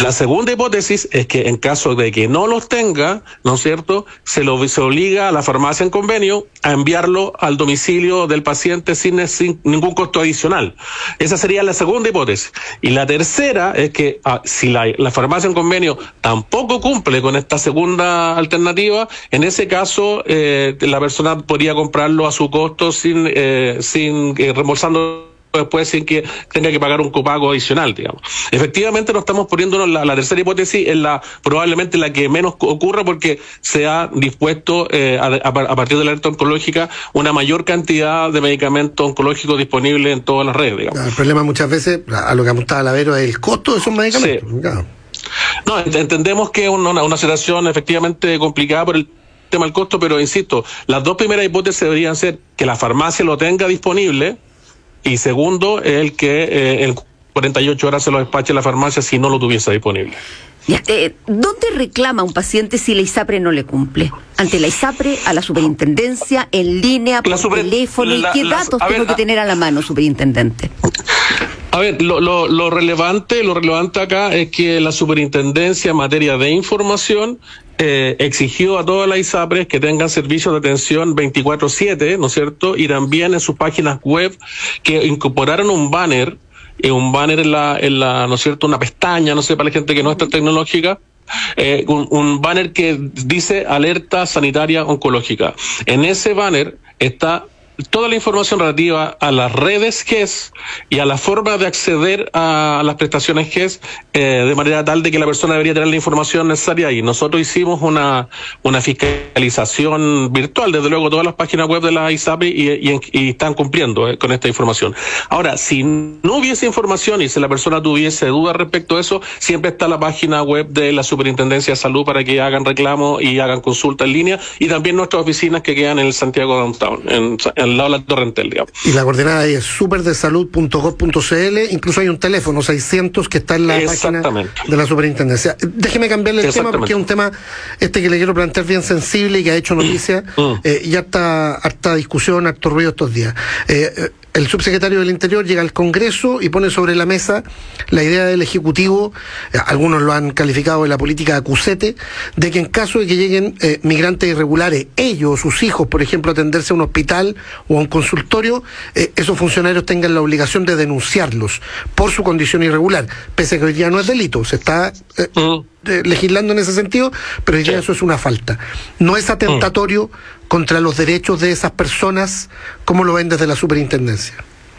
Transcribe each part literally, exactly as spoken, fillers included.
La segunda hipótesis es que en caso de que no los tenga, ¿no es cierto?, se lo se obliga a la farmacia en convenio a enviarlo al domicilio del paciente sin, sin ningún costo adicional. Esa sería la segunda hipótesis. Y la tercera es que ah, si la, la farmacia en convenio tampoco cumple con esta segunda alternativa, en ese caso eh, la persona podría comprarlo a su costo sin, eh, sin eh, reembolsando después sin que tenga que pagar un copago adicional, digamos. Efectivamente, nos estamos poniéndonos la, la tercera hipótesis, es la probablemente la que menos ocurra porque se ha dispuesto eh, a, a partir de la alerta oncológica una mayor cantidad de medicamentos oncológicos disponibles en todas las redes, digamos. El problema muchas veces, a lo que apuntaba Lavero, es el costo de esos medicamentos. Sí. Claro. No, entendemos que es una, una situación efectivamente complicada por el tema del costo, pero insisto, las dos primeras hipótesis deberían ser que la farmacia lo tenga disponible, y segundo, el que eh, en cuarenta y ocho horas se lo despache la farmacia si no lo tuviese disponible. Ya, eh, ¿dónde reclama un paciente si la ISAPRE no le cumple? ¿Ante la ISAPRE, a la superintendencia, en línea, por super, teléfono? ¿Y qué la, datos la, tengo ver, que tener a la mano, superintendente? A ver, lo, lo, lo relevante, lo relevante acá es que la superintendencia en materia de información eh, exigió a todas las ISAPRES que tengan servicios de atención veinticuatro siete, ¿no es cierto? Y también en sus páginas web que incorporaron un banner, eh, un banner en la, en la, ¿no es cierto? Una pestaña, no sé, para la gente que no está tecnológica. Eh, un, un banner que dice alerta sanitaria oncológica. En ese banner está toda la información relativa a las redes G E S y a la forma de acceder a las prestaciones G E S eh, de manera tal de que la persona debería tener la información necesaria ahí. Nosotros hicimos una una fiscalización virtual, desde luego todas las páginas web de la ISAPRE y, y, y están cumpliendo eh, con esta información. Ahora, si no hubiese información y si la persona tuviese dudas respecto a eso, siempre está la página web de la Superintendencia de Salud para que hagan reclamo y hagan consulta en línea, y también nuestras oficinas que quedan en el Santiago Downtown, en, en al lado de la Torrentel, digamos. Y la coordenada es superdesalud punto gov punto c l, incluso hay un teléfono seiscientos que está en la página de la superintendencia. Déjeme cambiarle el tema porque es un tema este que le quiero plantear bien sensible y que ha hecho noticia mm. eh, y harta, harta discusión, harto ruido estos días. Eh, el subsecretario del Interior llega al Congreso y pone sobre la mesa la idea del Ejecutivo, eh, algunos lo han calificado de la política acusete, de que en caso de que lleguen eh, migrantes irregulares, ellos o sus hijos, por ejemplo, atenderse a un hospital o a un consultorio, eh, esos funcionarios tengan la obligación de denunciarlos por su condición irregular, pese a que hoy día no es delito, se está eh, uh-huh. eh, legislando en ese sentido, pero hoy día sí. eso es una falta. No es atentatorio uh-huh. contra los derechos de esas personas, como lo ven desde la superintendencia.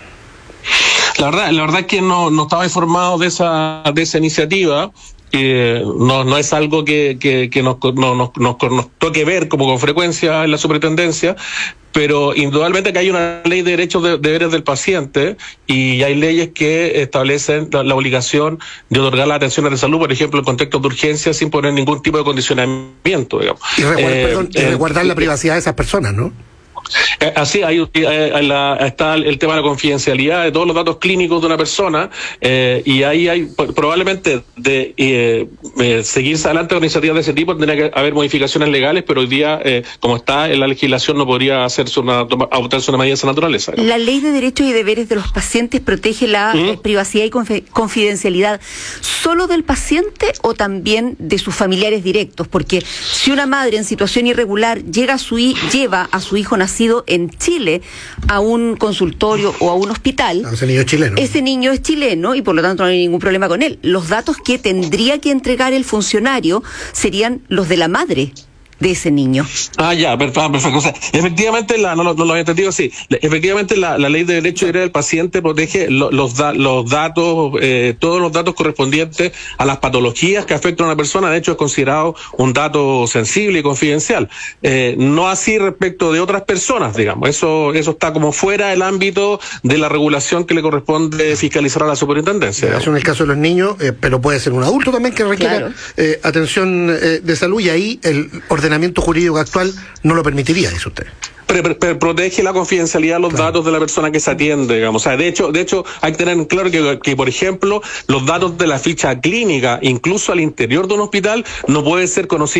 La verdad, la verdad es que no, no estaba informado de esa, de esa iniciativa. Eh, no, no es algo que, que, que nos, no, nos, nos, nos toque ver como con frecuencia en la superintendencia, pero indudablemente que hay una ley de derechos de deberes del paciente y hay leyes que establecen la, la obligación de otorgar las atenciones de salud, por ejemplo, en contextos de urgencia, sin poner ningún tipo de condicionamiento, digamos. Y resguardar, eh, perdón, eh, resguardar eh, la privacidad de esas personas, ¿no? Eh, así hay, eh, la, está el tema de la confidencialidad de todos los datos clínicos de una persona eh, y ahí hay probablemente de eh, eh, seguirse adelante con iniciativas de ese tipo tendría que haber modificaciones legales, pero hoy día eh, como está en la legislación no podría hacerse una adoptarse una medida de esa naturaleza, ¿no? La ley de derechos y deberes de los pacientes protege la ¿Mm? eh, privacidad y conf- confidencialidad solo del paciente o también de sus familiares directos, porque si una madre en situación irregular llega a su hi- lleva a su hijo nacido en Chile a un consultorio o a un hospital, no, ese niño es chileno. Ese niño es chileno y por lo tanto no hay ningún problema con él. Los datos que tendría que entregar el funcionario serían los de la madre de ese niño. Ah, ya, perfecto. perfecto. O sea, efectivamente, la, no, no, no lo había entendido así. Efectivamente, la, la ley de derecho y deberes del paciente protege lo, los, da, los datos, eh, todos los datos correspondientes a las patologías que afectan a una persona. De hecho, es considerado un dato sensible y confidencial. Eh, no así respecto de otras personas, digamos. Eso, eso está como fuera del ámbito de la regulación que le corresponde fiscalizar a la superintendencia. Eso en el caso de los niños, eh, pero puede ser un adulto también que requiera claro. eh, atención eh, de salud, y ahí el ordenamiento jurídico actual no lo permitiría, dice usted. Pero, pero protege la confidencialidad de los claro. datos de la persona que se atiende, digamos. O sea, de hecho, de hecho, hay que tener claro que, que, por ejemplo, los datos de la ficha clínica, incluso al interior de un hospital, no pueden ser conocidos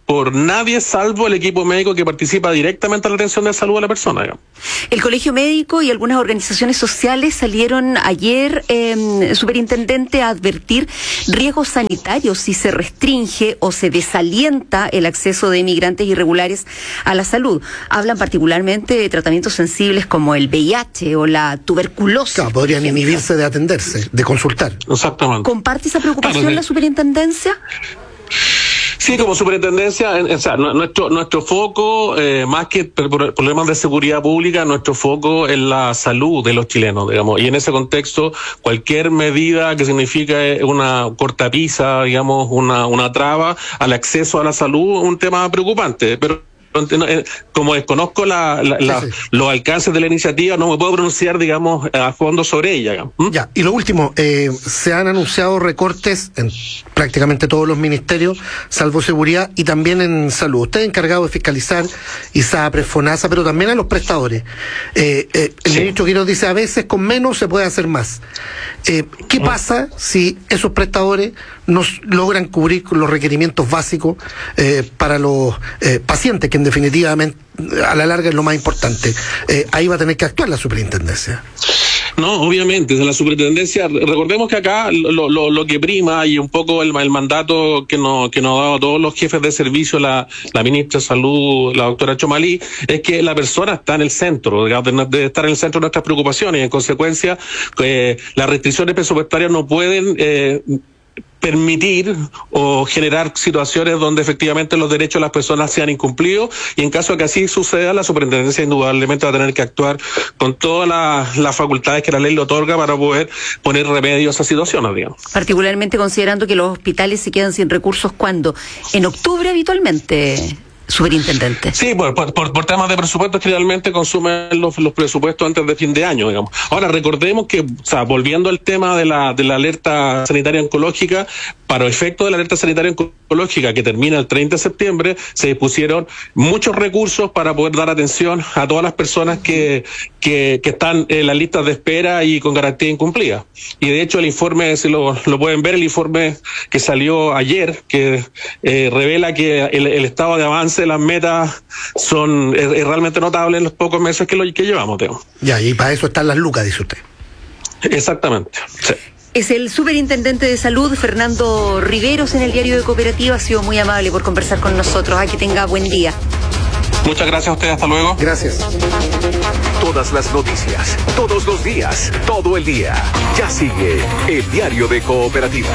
por nadie salvo el equipo médico que participa directamente en la atención de salud a la persona, digamos. El Colegio Médico y algunas organizaciones sociales salieron ayer, eh, superintendente, a advertir riesgos sanitarios si se restringe o se desalienta el acceso de migrantes irregulares a la salud. Hablan particularmente de tratamientos sensibles como el V I H o la tuberculosis. Claro, podrían inhibirse de atenderse, de consultar. Exactamente. ¿Comparte esa preocupación claro, la superintendencia? Sí, como superintendencia, o sea, nuestro nuestro foco, eh, más que por problemas de seguridad pública, nuestro foco es la salud de los chilenos, digamos, y en ese contexto, cualquier medida que signifique una cortapisa, digamos, una una traba al acceso a la salud, es un tema preocupante, pero como desconozco la, la, la, sí, sí. los alcances de la iniciativa, no me puedo pronunciar, digamos, a fondo sobre ella. ¿Mm? Ya, y lo último, eh, se han anunciado recortes en prácticamente todos los ministerios, salvo seguridad, y también en salud. Usted es encargado de fiscalizar ISAPRES, FONASA, pero también a los prestadores. Eh, eh, el sí. ministro Quiroz dice, a veces con menos se puede hacer más. Eh, ¿Qué ¿Mm? pasa si esos prestadores no logran cubrir los requerimientos básicos eh, para los eh, pacientes, que en definitivamente a la larga es lo más importante? Eh, ahí va a tener que actuar la superintendencia. No, obviamente, de la superintendencia, recordemos que acá lo, lo, lo que prima y un poco el, el mandato que nos, que nos ha dado todos los jefes de servicio, la, la ministra de Salud, la doctora Chomalí, es que la persona está en el centro, digamos, de estar en el centro de nuestras preocupaciones, y en consecuencia, eh, las restricciones presupuestarias no pueden eh, permitir o generar situaciones donde efectivamente los derechos de las personas sean incumplidos, y en caso de que así suceda, la superintendencia indudablemente va a tener que actuar con todas las, las facultades que la ley le otorga para poder poner remedio a esas situaciones, digamos. Particularmente considerando que los hospitales se quedan sin recursos, ¿cuándo? En octubre habitualmente, superintendente. Sí, por, por, por temas de presupuesto generalmente consumen los, los presupuestos antes de fin de año, digamos. Ahora, recordemos que, o sea, volviendo al tema de la, de la alerta sanitaria oncológica, para efecto de la alerta sanitaria oncológica que termina el treinta de septiembre, se dispusieron muchos recursos para poder dar atención a todas las personas que, que, que están en las listas de espera y con garantía incumplida. Y de hecho el informe, si lo, lo pueden ver, el informe que salió ayer, que eh, revela que el, el estado de avance de las metas son es, es realmente notable en los pocos meses que, lo, que llevamos, Teo. Ya, y para eso están las lucas, dice usted. Exactamente, sí. Es el superintendente de salud, Fernando Riveros, en el Diario de Cooperativa. Ha sido muy amable por conversar con nosotros. Ah, que tenga buen día. Muchas gracias a usted, hasta luego. Gracias. Todas las noticias, todos los días, todo el día. Ya sigue el Diario de Cooperativa.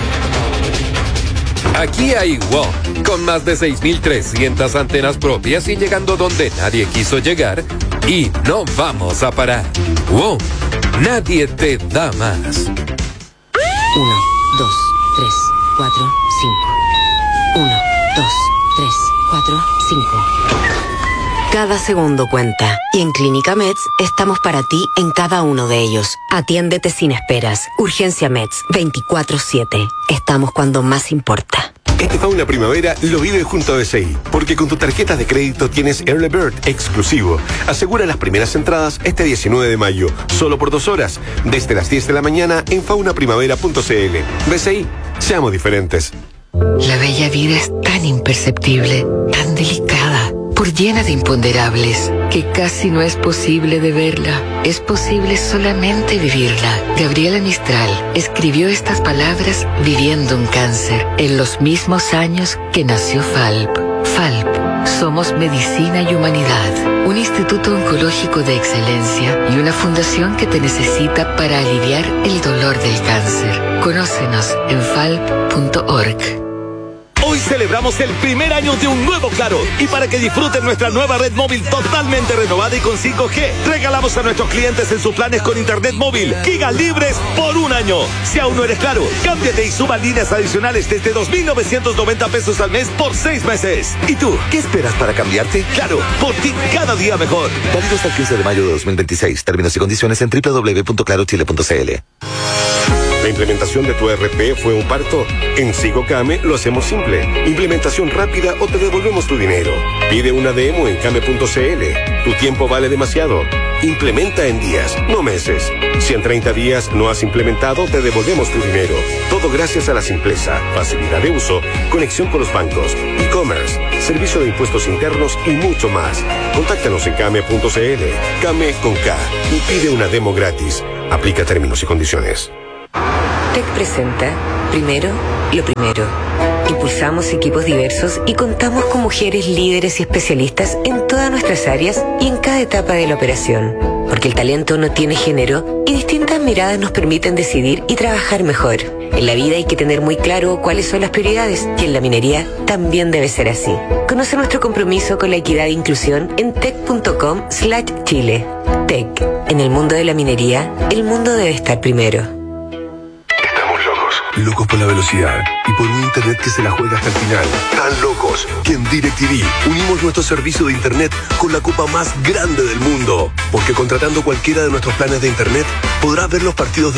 Aquí hay WOM, con más de seis mil trescientas antenas propias y llegando donde nadie quiso llegar, y no vamos a parar. WOM, nadie te da más. Uno, dos, tres, cuatro, cinco. Uno, dos, tres, cuatro, cinco. Cada segundo cuenta. Y en Clínica Meds estamos para ti en cada uno de ellos. Atiéndete sin esperas. Urgencia Meds, veinticuatro siete. Estamos cuando más importa. Este Fauna Primavera lo vive junto a B C I, porque con tu tarjeta de crédito tienes Early Bird exclusivo. Asegura las primeras entradas este diecinueve de mayo, solo por dos horas, desde las diez de la mañana en fauna primavera punto c l. B C I, seamos diferentes. La bella vida es tan imperceptible, tan delicada, por llena de imponderables, que casi no es posible de verla. Es posible solamente vivirla. Gabriela Mistral escribió estas palabras viviendo un cáncer, en los mismos años que nació FALP. FALP, somos medicina y humanidad, un instituto oncológico de excelencia y una fundación que te necesita para aliviar el dolor del cáncer. Conócenos en falp punto org. Hoy celebramos el primer año de un nuevo Claro, y para que disfruten nuestra nueva red móvil totalmente renovada y con cinco G, regalamos a nuestros clientes en sus planes con internet móvil gigas libres por un año. Si aún no eres Claro, cámbiate y suba líneas adicionales desde dos mil novecientos noventa pesos al mes por seis meses. ¿Y tú, qué esperas para cambiarte? Claro, por ti cada día mejor. Válido hasta el quince de mayo de dos mil veintiséis. Términos y condiciones en doble u doble u doble u punto claro chile punto c l. ¿La implementación de tu E R P fue un parto? En SigoCame lo hacemos simple. Implementación rápida o te devolvemos tu dinero. Pide una demo en came punto cl. Tu tiempo vale demasiado. Implementa en días, no meses. Si en treinta días no has implementado, te devolvemos tu dinero. Todo gracias a la simpleza, facilidad de uso, conexión con los bancos, e-commerce, servicio de impuestos internos y mucho más. Contáctanos en came punto cl. Came con K y pide una demo gratis. Aplica términos y condiciones. T E C presenta, primero, lo primero. Impulsamos equipos diversos y contamos con mujeres líderes y especialistas en todas nuestras áreas y en cada etapa de la operación. Porque el talento no tiene género y distintas miradas nos permiten decidir y trabajar mejor. En la vida hay que tener muy claro cuáles son las prioridades y en la minería también debe ser así. Conoce nuestro compromiso con la equidad e inclusión en tec punto com slash chile. T E C. En el mundo de la minería, el mundo debe estar primero. Locos por la velocidad y por un internet que se la juega hasta el final. Tan locos que en DirecTV unimos nuestro servicio de internet con la copa más grande del mundo. Porque contratando cualquiera de nuestros planes de internet podrás ver los partidos de